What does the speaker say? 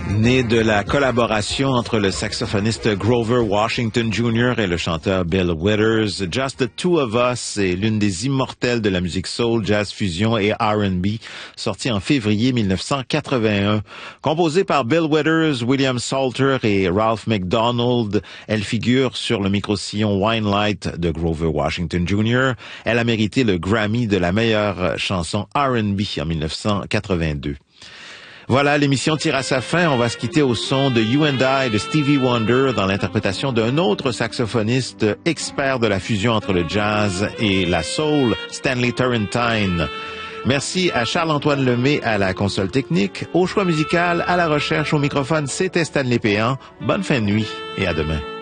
Né de la collaboration entre le saxophoniste Grover Washington Jr. et le chanteur Bill Withers, Just the Two of Us est l'une des immortelles de la musique soul, jazz fusion et R&B, sortie en février 1981. Composée par Bill Withers, William Salter et Ralph McDonald, elle figure sur le micro-sillon Wine Light de Grover Washington Jr. Elle a mérité le Grammy de la meilleure chanson R&B en 1982. Voilà, l'émission tire à sa fin. On va se quitter au son de You and I de Stevie Wonder dans l'interprétation d'un autre saxophoniste expert de la fusion entre le jazz et la soul, Stanley Turrentine. Merci à Charles-Antoine Lemay à la console technique, au choix musical, à la recherche, au microphone, c'était Stanley Péan. Bonne fin de nuit et à demain.